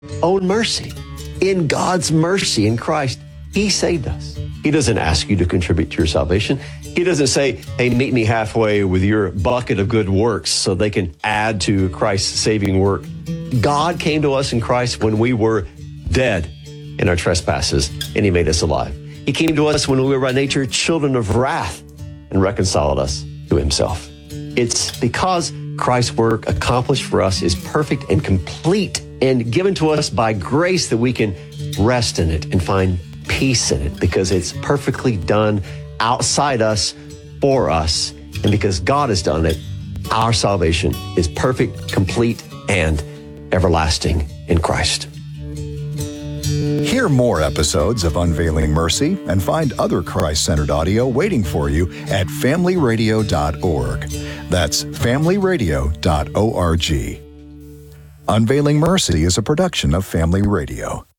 own mercy. In God's mercy in Christ, He saved us. He doesn't ask you to contribute to your salvation. He doesn't say, hey, meet me halfway with your bucket of good works so they can add to Christ's saving work. God came to us in Christ when we were dead in our trespasses, and He made us alive. He came to us when we were by nature children of wrath and reconciled us to Himself. It's because Christ's work accomplished for us is perfect and complete and given to us by grace that we can rest in it and find peace in it because it's perfectly done outside us, for us, and because God has done it, our salvation is perfect, complete, and everlasting in Christ. Hear more episodes of Unveiling Mercy and find other Christ-centered audio waiting for you at familyradio.org. That's familyradio.org. Unveiling Mercy is a production of Family Radio.